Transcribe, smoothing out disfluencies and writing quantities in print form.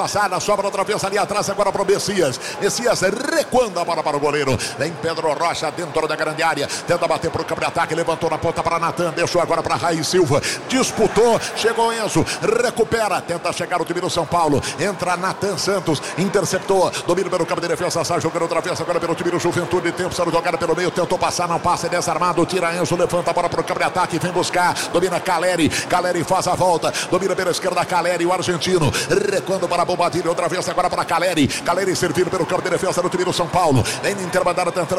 Passada, sobra outra vez ali atrás, agora para o Messias. Messias recuando a bola para o goleiro. Vem Pedro Rocha dentro da grande área. Tenta bater para o campo de ataque. Levantou na ponta para Natan. Deixou agora para Raí Silva. Disputou. Chegou Enzo. Recupera. Tenta chegar o time do São Paulo. Entra Natan Santos. Interceptou. Domina pelo campo de defesa. Sai jogando outra vez agora pelo time do Juventude. Tempo sendo jogada pelo meio. Tentou passar. Não passa. É desarmado. Tira Enzo. Levanta a bola para o campo de ataque. Vem buscar. Domina Caleri. Caleri faz a volta. Domina pela esquerda Caleri. O argentino. Recuando para Bombadilho, outra vez agora para Caleri. Caleri servindo pelo campo de defesa do time do São Paulo. Em intermediário tentando